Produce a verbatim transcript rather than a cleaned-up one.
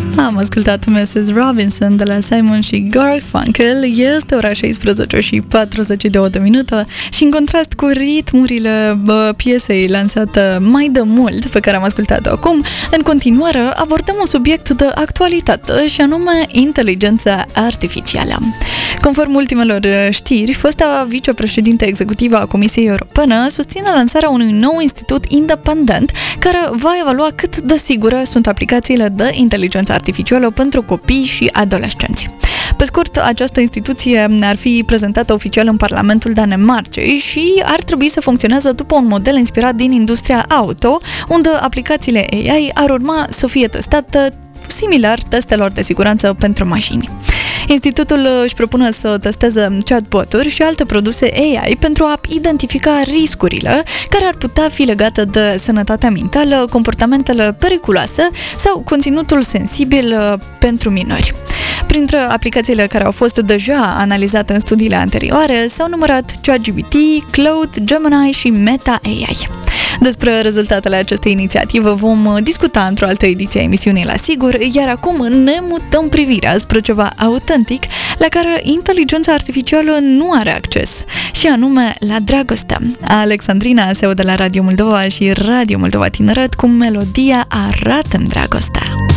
Am ascultat missus Robinson de la Simon și Garfunkel. Este ora șaisprezece și patruzeci și două de minute și în contrast cu ritmurile bă, piesei lansată mai de mult, pe care am ascultat-o acum, în continuare abordăm un subiect de actualitate și anume inteligența artificială. Conform ultimelor știri, fosta vicepreședinte executivă a Comisiei Europene susține lansarea unui nou institut independent care va evalua cât de sigure sunt aplicațiile de inteligență artificială pentru copii și adolescenți. Pe scurt, această instituție ar fi prezentată oficial în Parlamentul Danemarcei și ar trebui să funcționeze după un model inspirat din industria auto, unde aplicațiile A I ar urma să fie testate similar testelor de siguranță pentru mașini. Institutul își propune să testeze chatbot-uri și alte produse A I pentru a identifica riscurile care ar putea fi legate de sănătatea mentală, comportamentele periculoase sau conținutul sensibil pentru minori. Printre aplicațiile care au fost deja analizate în studiile anterioare s-au numărat ChatGPT, Claude, Gemini și Meta A I. Despre rezultatele acestei inițiative vom discuta într-o altă ediție a emisiunii La Sigur, iar acum ne mutăm privirea spre ceva autentic la care inteligența artificială nu are acces, și anume la dragoste. Alexandrina se aude la Radio Moldova și Radio Moldova Tineret cu melodia Arată-mi dragostea.